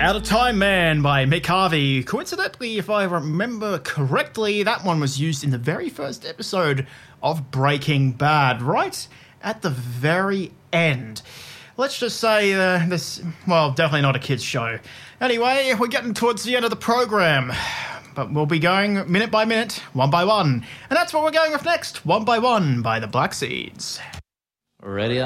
Out of Time Man by Mick Harvey. Coincidentally, if I remember correctly, that one was used in the very first episode of Breaking Bad, right at the very end. Let's just say definitely not a kids' show. Anyway, we're getting towards the end of the program, but we'll be going minute by minute, one by one. And that's what we're going with next, One by One by the Black Seeds. Ready